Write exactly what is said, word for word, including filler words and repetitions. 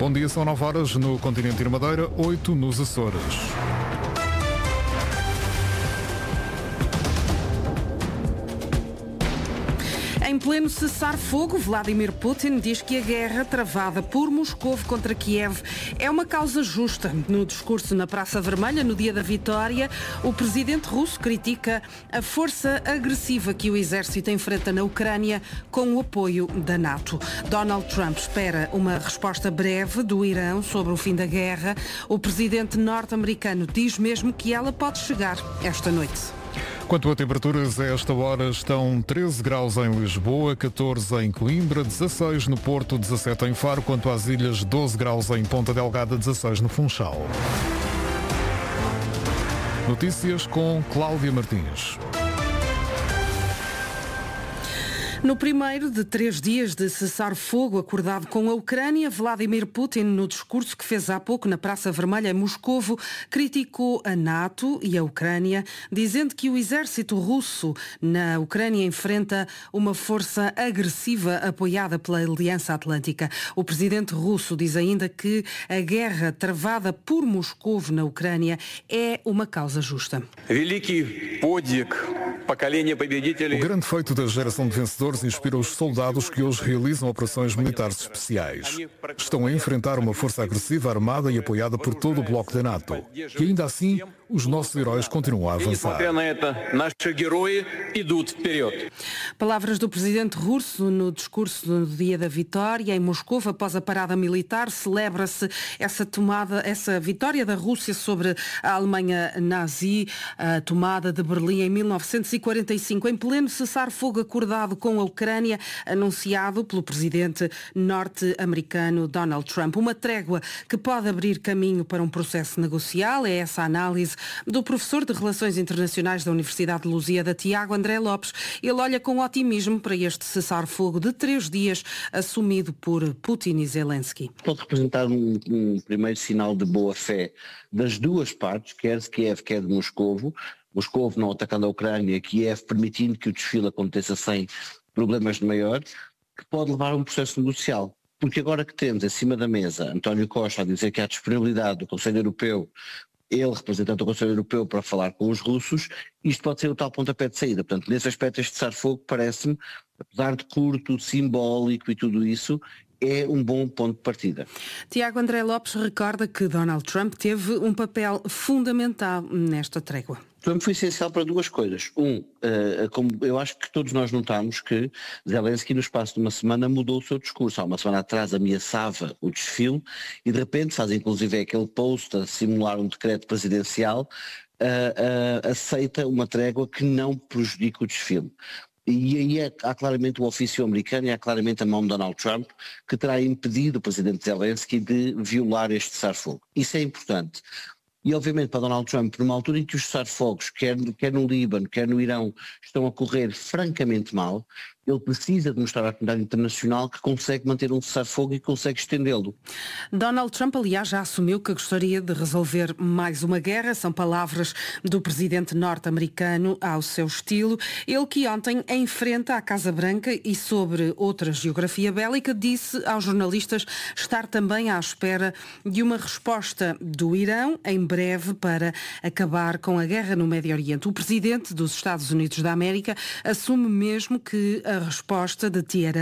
Bom dia, são nove horas no continente e na Madeira, oito nos Açores. Em pleno cessar-fogo, Vladimir Putin diz que a guerra travada por Moscou contra Kiev é uma causa justa. No discurso na Praça Vermelha, no dia da vitória, o presidente russo critica a força agressiva que o exército enfrenta na Ucrânia com o apoio da NATO. Donald Trump espera uma resposta breve do Irão sobre o fim da guerra. O presidente norte-americano diz mesmo que ela pode chegar esta noite. Quanto a temperaturas, a esta hora estão treze graus em Lisboa, catorze em Coimbra, dezasseis no Porto, dezassete em Faro, quanto às ilhas, doze graus em Ponta Delgada, dezasseis no Funchal. Notícias com Cláudia Martins. No primeiro de três dias de cessar-fogo acordado com a Ucrânia, Vladimir Putin, no discurso que fez há pouco na Praça Vermelha em Moscovo, criticou a NATO e a Ucrânia, dizendo que o exército russo na Ucrânia enfrenta uma força agressiva apoiada pela Aliança Atlântica. O presidente russo diz ainda que a guerra travada por Moscovo na Ucrânia é uma causa justa. O grande feito da geração de vencedores inspira os soldados que hoje realizam operações militares especiais. Estão a enfrentar uma força agressiva, armada e apoiada por todo o bloco da NATO. E ainda assim, os nossos heróis continuam a avançar. Palavras do presidente russo no discurso no dia da vitória em Moscou. Após a parada militar, celebra-se essa tomada, essa vitória da Rússia sobre a Alemanha nazi, a tomada de Berlim em mil novecentos e quarenta e cinco, em pleno cessar-fogo acordado com a Ucrânia, anunciado pelo presidente norte-americano Donald Trump. Uma trégua que pode abrir caminho para um processo negocial. É essa a análise do professor de Relações Internacionais da Universidade de Lusíada, Tiago André Lopes. Ele olha com otimismo para este cessar-fogo de três dias assumido por Putin e Zelensky. Pode representar um, um primeiro sinal de boa-fé das duas partes, quer de Kiev, quer de Moscovo. Moscovo não atacando a Ucrânia, Kiev permitindo que o desfile aconteça sem problemas de maior, que pode levar a um processo negocial. Porque agora que temos em cima da mesa António Costa a dizer que há disponibilidade do Conselho Europeu, ele representante do Conselho Europeu, para falar com os russos, isto pode ser o tal pontapé de saída. Portanto, nesse aspecto este cessar-fogo parece-me, apesar de curto, simbólico e tudo isso, é um bom ponto de partida. Tiago André Lopes recorda que Donald Trump teve um papel fundamental nesta trégua. Trump foi essencial para duas coisas. Um, uh, como eu acho que todos nós notamos que Zelensky no espaço de uma semana mudou o seu discurso. Há uma semana atrás ameaçava o desfile e de repente faz inclusive aquele post a simular um decreto presidencial, uh, uh, aceita uma trégua que não prejudica o desfile. E aí é, há claramente o ofício americano e há claramente a mão de Donald Trump que terá impedido o presidente Zelensky de violar este cessar-fogo. Isso é importante. E obviamente para Donald Trump, numa altura em que os cessar-fogos, quer, quer no Líbano, quer no Irão, estão a correr francamente mal, ele precisa de mostrar à comunidade internacional que consegue manter um cessar-fogo e consegue estendê-lo. Donald Trump, aliás, já assumiu que gostaria de resolver mais uma guerra. São palavras do presidente norte-americano ao seu estilo. Ele que ontem, em frente à Casa Branca e sobre outra geografia bélica, disse aos jornalistas estar também à espera de uma resposta do Irão em breve para acabar com a guerra no Médio Oriente. O presidente dos Estados Unidos da América assume mesmo que a resposta de Teherã